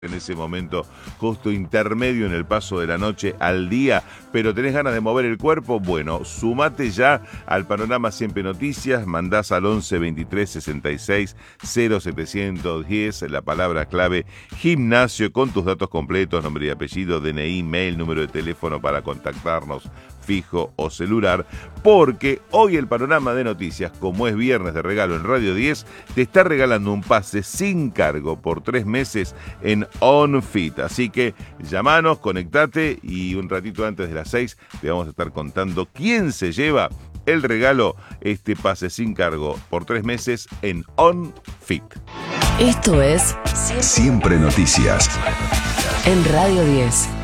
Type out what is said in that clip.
en ese momento justo intermedio en el paso de la noche al día, pero tenés ganas de mover el cuerpo, bueno, sumate ya al Panorama Siempre Noticias, mandás al 11 23 66 0710 la palabra clave gimnasio con tus datos completos, nombre y apellido, DNI, mail, número de teléfono para contactarnos fijo o celular, porque hoy el Panorama de Noticias, como es viernes de regalo en Radio 10, te está regalando un pase sin cargo por 3 meses en OnFit. Así que llamanos, conectate y un ratito antes de las 6 te vamos a estar contando quién se lleva el regalo, este pase sin cargo por 3 meses en OnFit. Esto es Siempre Noticias en Radio 10.